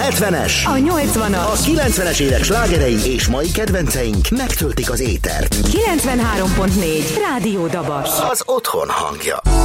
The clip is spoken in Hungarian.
70-es, a 80-as, a 90-es évek slágerei és mai kedvenceink megtöltik az étert. 93.4 Rádió Dabas. Az otthon hangja.